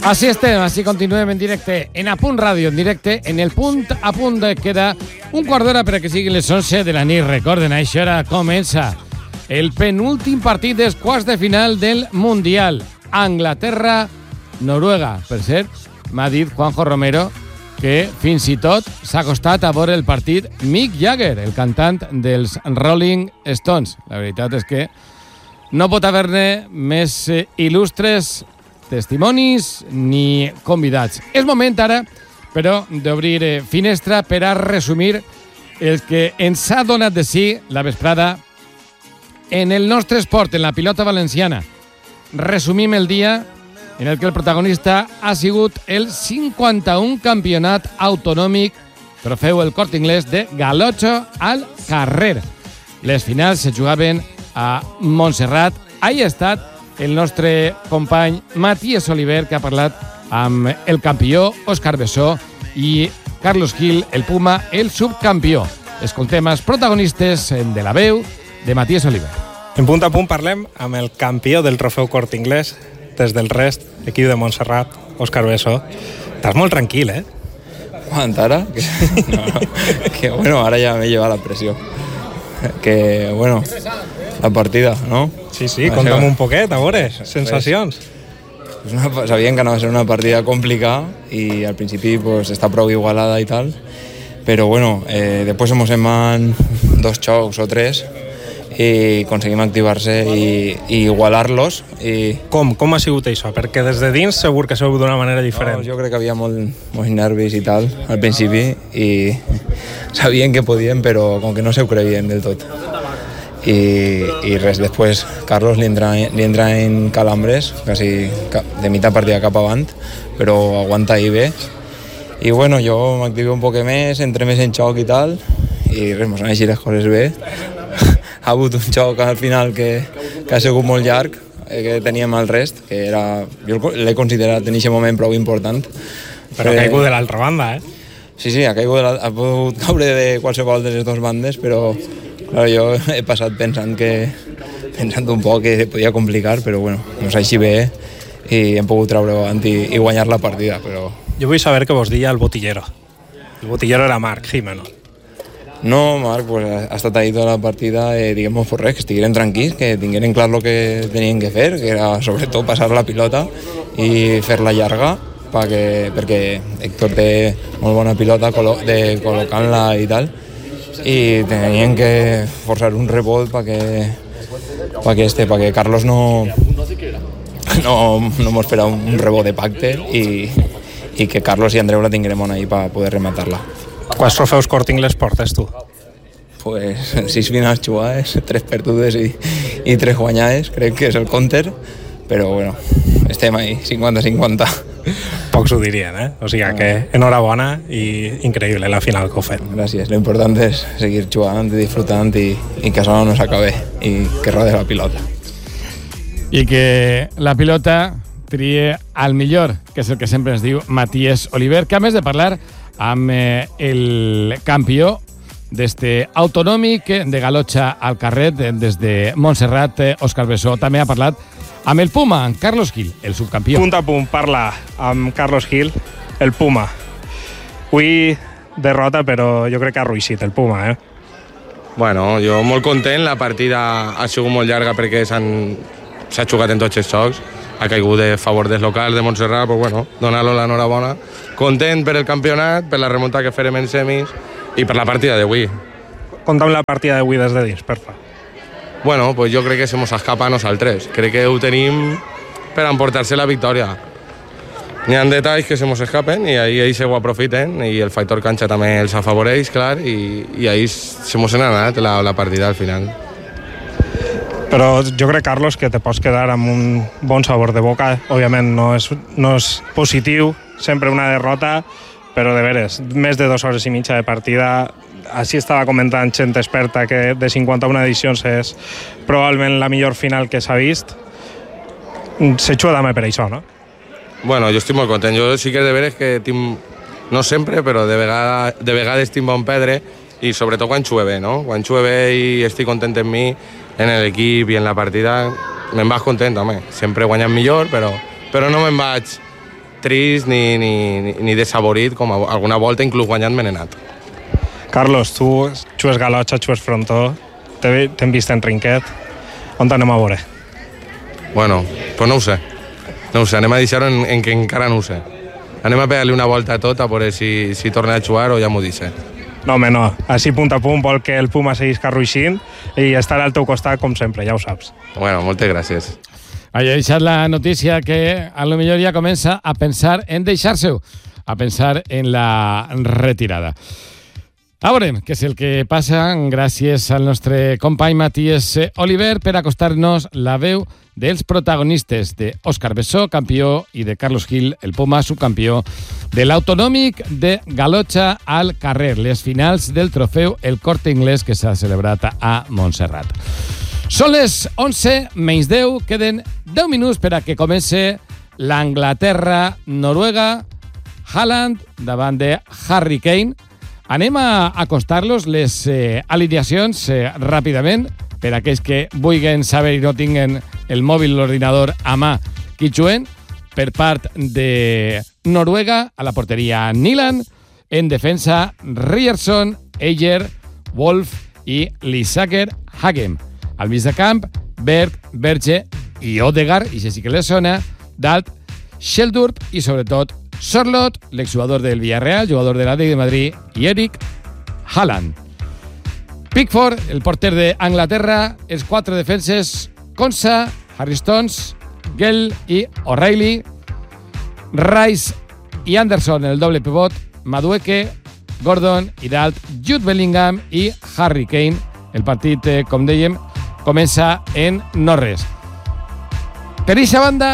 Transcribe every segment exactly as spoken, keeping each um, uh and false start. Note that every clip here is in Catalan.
Així estem, així continuem en directe en Apunt Ràdio, en directe en el punt a punt. Queda un quart d'hora per a que siguin les onze de la nit. Recorden, això ara comença el penúltim partit dels quarts de final del Mundial. Anglaterra-Noruega. Per cert, m'ha dit Juanjo Romero que fins i tot s'ha costat a veure el partit Mick Jagger, el cantant dels Rolling Stones. La veritat és que no pot haver-ne més il·lustres testimonis ni convidats. És moment ara, però, d'obrir finestra per a resumir el que ens ha donat de si la vesprada en el nostre esport, en la pilota valenciana. Resumim el dia en el que el protagonista ha sigut el cinquanta-un campionat autonòmic trofeu El Corte Inglés de Galotxo al carrer. Les finals se jugaven a Montserrat. Ahí ha estat el nostre company Matías Oliver, que ha parlat amb el campió Òscar Bessó i Carlos Gil, el Puma, el subcampió. Escoltem els protagonistes de la veu de Matías Oliver. En punt a punt parlem amb el campió del trofeu Corte Inglés des del rest, equip de Montserrat, Òscar Bessó. Estàs molt tranquil, eh? ¿Cuánto ahora? Que, no, no, que bueno, ahora ya me lleva la presión. Que bueno, la partida, ¿no? Sí, sí, conta'm un poquet, a veure, sensacions. Pues una, sabían que no va a ser una partida complicada y al principio pues está prou igualada y tal, pero bueno, eh, después hemos hecho dos chocs o tres i aconseguim activar-se i, i igualar-los. I... Com? Com ha sigut això? Perquè des de dins segur que sou d'una manera diferent. No, jo crec que havia molt, molts nervis i tal al principi i sabien que podien, però com que no s'ho creien del tot. I, i res, després Carlos li entra, li entra en calambres, quasi de mitja partida cap avant, però aguanta ahí bé. I bueno, jo m'activo un poc més, entré més en xoc i tal, i res, mos han així les coses bé. Ha hagut un xoc al final que, que ha sigut molt llarg, eh, que teníem el rest, que era, jo l'he considerat en aquest moment prou important. Però ha caigut de l'altra banda, eh? Sí, sí, ha, caigut de la, ha pogut caure de qualsevol de les dues bandes, però claro, jo he passat pensant que pensant un poc que podia complicar, però bueno, no sé així bé i hem pogut treure avant i, i guanyar la partida, però... Jo vull saber què vos deia el botillero. El botillero era Marc Jimeno. No, Marc, pues, ha estat ahí tota la partida, eh, diguem-nos per res, que estigueren tranquils, que tingueren clar el que tenien que fer, que era sobretot passar la pilota i fer-la llarga, perquè, perquè Héctor té molt bona pilota de col·locant-la i tal, i tenien que forçar un rebot perquè, perquè, este, perquè Carlos no, no, no mos farà un rebot de pacte i, i que Carlos i Andreu la tinguérem ahí per poder rematar-la. Quants trofeus Corte Inglés portes tu? Pues sis finals jugades, tres perdudes i, i tres guanyades, crec que és el counter, però bueno, estem ahí, cinquanta cinquanta. Pocs ho dirien, eh? O sigui que enhorabona i increïble la final que heu fet. Gràcies, lo important és seguir jugant i disfrutant i, i que això no s'acabe i que rode la pilota. I que la pilota trie al millor, que és el que sempre ens diu Matías Oliver, que a més de parlar amb eh, el campió d'este autonòmic de Galotxa al carret des de Montserrat, eh, Òscar Bessó. També ha parlat amb el Puma, amb Carlos Gil, el subcampió. Punt a punt, parla amb Carlos Gil, el Puma. Avui derrota, però jo crec que ha ruixit el Puma, eh? Bueno, jo molt content, la partida ha sigut molt llarga perquè s'ha jugat en tots els jocs, ha caigut de favor dels locals de Montserrat, però bueno, donar-lo l'enhorabona. Content per el campionat, per la remunta que farem en semis i per la partida d'avui. Conta'm la partida d'avui des de dins, per favor. Bueno, pues jo crec que se mos escapa a nosaltres. Crec que ho tenim per emportar-se la victòria. N'hi ha detalls que se mos escapen i ahí ells ho aprofiten i el factor canxa també els afavoreix, clar, i, i ahí se mos n'ha anat la, la partida al final. Però jo crec, Carlos, que te pots quedar amb un bon sabor de boca. Òbviament no és, no és positiu, sempre una derrota, però de veres, més de dues hores i mitja de partida. Així estava comentant gent experta que de cinquanta-una edicions és probablement la millor final que s'ha vist. Se juga també per això, no? Bueno, jo estic molt content. Jo sí que de veres que tinc, no sempre, però de, vegada, de vegades tinc bon pedre i sobretot quan xuve bé, no? Quan xuve bé i estic content en mi, en l'equip i en la partida, me'n vaig content, home. Sempre guanyant millor, però, però no me'n vaig trist ni, ni, ni desavorit, com alguna volta inclús guanyant me n'he anat. Carlos, tu xues Galotxa, xues Frontó, t'hem vist en Trinquet, on t'anem a veure? Bueno, pues no ho sé, no ho sé, anem a deixar-ho en, en que encara no ho sé. Anem a pegar-li una volta a tot a veure si, si torna a jugar o ja m'ho deixa. No, home, no. Així punt a punt vol que el Puma seguisca ruixint i estarà al teu costat com sempre, ja ho saps. Bueno, moltes gràcies. Haya deixat la notícia que a lo millor ja comença a pensar en deixar-se-ho, a pensar en la retirada. A veure què és el que passa gràcies al nostre company Matías Oliver per acostar-nos la veu dels protagonistes de Óscar Bessó, campió, i de Carlos Gil, el Puma, subcampió de l'Autonòmic de Galotxa al carrer, les finals del trofeu El Corte Inglés que s'ha celebrat a Montserrat. Són les onze menys deu, queden deu minuts per a que comenci l'Anglaterra-Noruega, Haaland davant de Harry Kane. Anem a acostar-los les eh, alineacions eh, ràpidament per a aquells que vulguin saber i no tinguen el mòbil o l'ordinador a mà qui juguen. Per part de Noruega, a la porteria Nyland, en defensa Ryerson, Eger, Wolf i Lisaker Hagem. Al mig de camp, Berg, Berge i Odegaard, i si sí que les sona, Dalt, Sheldurp i sobretot Sorloth, l'exjugador del Villarreal, jugador de l'Atlètic de Madrid, i Eric Haaland. Pickford, el porter d'Anglaterra, els quatre defenses, Konsa, Harry Stones, Gell i O'Reilly, Rice i Anderson, el doble pivot, Madueke, Gordon i Dalt, Jude Bellingham i Harry Kane. El partit, eh, com dèiem, comença en no-res. Per aquesta banda,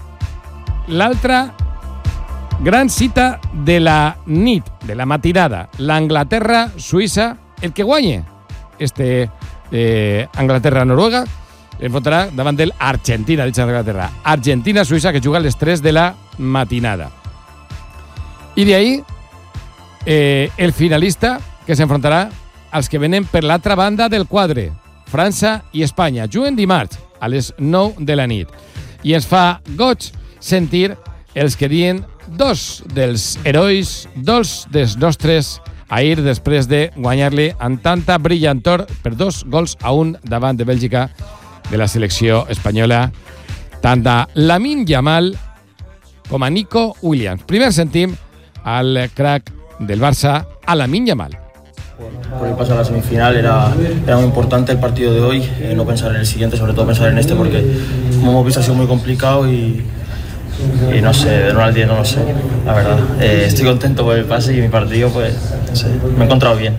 l'altra gran cita de la nit, de la matinada, l'Anglaterra-Suïssa, el que guanye este eh, Anglaterra-Noruega enfrontarà davant del Argentina, dicha Anglaterra. Argentina-Suïssa, que juga a les tres de la matinada. I de ahí eh, el finalista que s'enfrontarà als que venen per l'altra banda del quadre, França i Espanya. Juguen dimarts a les nou de la nit. I ens fa goig sentir els que diuen dos dels herois, dos dels nostres ahir després de guanyar-li amb tanta brillantor per dos gols a un davant de Bèlgica de la selecció espanyola, tant a Lamine Yamal com a Nico Williams. Primer sentim al crack del Barça, a Lamine Yamal. Por el paso a la semifinal era, era muy importante el partido de hoy, eh, no pensar en el siguiente, sobre todo pensar en este, porque como hemos visto ha sido muy complicado y Y no sé, de uno al diez no lo sé, la verdad. Eh, estoy contento por el pase y mi partido, pues, no sé, me he encontrado bien.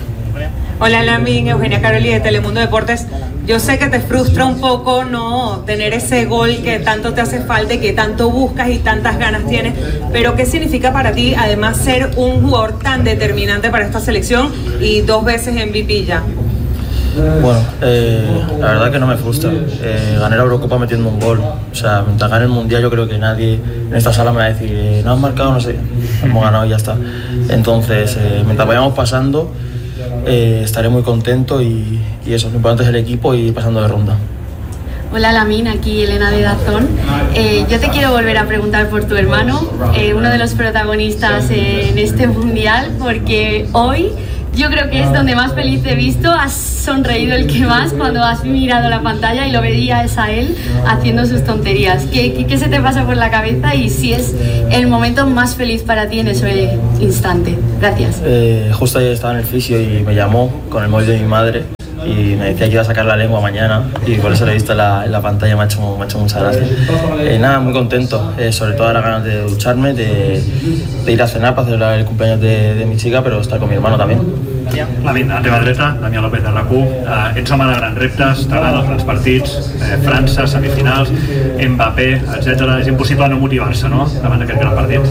Hola, Lamine, Eugenia Caroli de Telemundo Deportes. Yo sé que te frustra un poco no tener ese gol que tanto te hace falta y que tanto buscas y tantas ganas tienes, pero ¿qué significa para ti, además, ser un jugador tan determinante para esta selección y dos veces M V P ya? Bueno, eh, la verdad que no me frustra. Eh, gané la Eurocopa metiendo un gol. O sea, mientras gane el Mundial yo creo que nadie en esta sala me va a decir eh, no has marcado, no sé, hemos ganado y ya está. Entonces, eh, mientras vayamos pasando, eh, estaré muy contento y, y eso, lo importante es el equipo y pasando de ronda. Hola Lamine, aquí Elena de Dazón. Eh, yo te quiero volver a preguntar por tu hermano, eh, uno de los protagonistas en este Mundial, porque hoy yo creo que es donde más feliz te he visto. Has sonreído el que más cuando has mirado la pantalla y lo veías a él haciendo sus tonterías. ¿Qué, qué, qué se te pasa por la cabeza y si es el momento más feliz para ti en ese instante? Gracias. Eh, justo ayer estaba en el fisio y me llamó con el móvil de mi madre y me decía que iba a sacar la lengua mañana y por eso lo he visto en la, en la pantalla, me ha hecho, me ha hecho mucha gracia. Eh, nada, muy contento, eh, sobre todo las ganas de ducharme, de, de ir a cenar para celebrar el cumpleaños de, de mi chica, però estar con mi hermano també. Lamine, a la teva dreta, Damià López de R A C U, eh, ets home de grans reptes, t'agraden els grans partits, eh, França, semifinals, Mbappé, etcètera. És impossible no motivar-se, no?, davant d'aquest gran partit.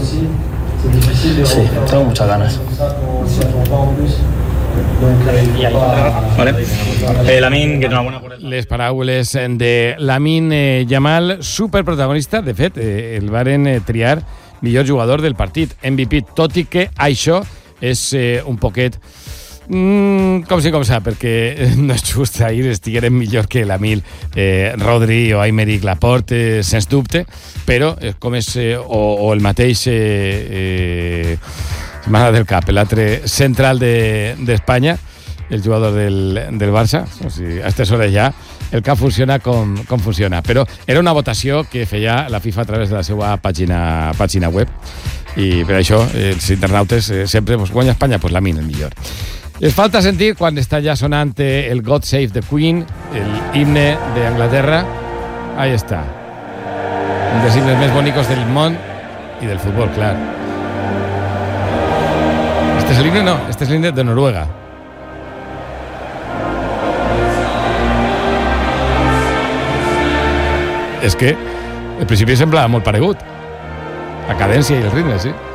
Sí, tengo muchas ganas. Vale. Eh, Lamine, que enhorabona por el... Les paraules de Lamine Yamal, superprotagonista. De fet, eh, el varen eh, triar millor jugador del partit, M V P, tot i que això és eh, un poquet Mm, com sí com ça, perquè no és just, ahir estigueren millor que l'Amil eh, Rodri o Aymeric Laporte, eh, sens dubte, però eh, com és, eh, o, o el mateix eh, eh, m'ha del cap, l'altre central d'Espanya, de, el jugador del, del Barça, o sigui, a aquestes hores ja el cap funciona com, com funciona, però era una votació que feia la FIFA a través de la seva pàgina, pàgina web, i per això eh, els internautes eh, sempre pues, guanya Espanya, pues Lamine el millor. Les falta sentir quan està ja sonant el God Save the Queen, el himne d'Anglaterra. Ahí està. Un dels himnes més bonics del món i del futbol, clar. Este és l'himne, no, este és l'himne de Noruega. És que al principi semblava molt paregut. La cadència i el ritme, sí.